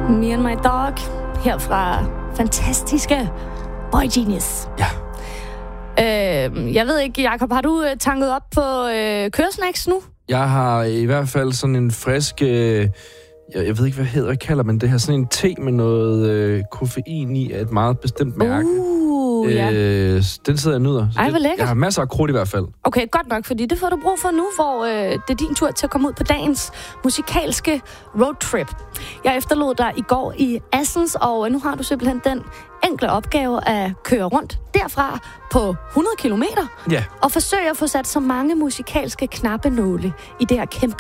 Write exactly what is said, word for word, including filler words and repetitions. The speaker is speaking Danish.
Me and My Dog, her fra fantastiske Boy Genius. Ja. Øh, jeg ved ikke, Jacob, har du tanket op på øh, køresnacks nu? Jeg har i hvert fald sådan en frisk... Øh, jeg, jeg ved ikke, hvad hedder jeg kalder, men det her sådan en te med noget øh, koffein i af et meget bestemt mærke. Uh, ja. øh, den sidder jeg nyder. Ej, hvor lækkert. Jeg har masser af krudt i hvert fald. Okay, godt nok, fordi det får du brug for nu, hvor øh, det er din tur til at komme ud på dagens musikalske roadtrip. Jeg efterlod dig i går i Assens, og nu har du simpelthen den enkle opgave at køre rundt derfra på hundrede kilometer Ja. og forsøge at få sat så mange musikalske knappenåle i det her kæmpe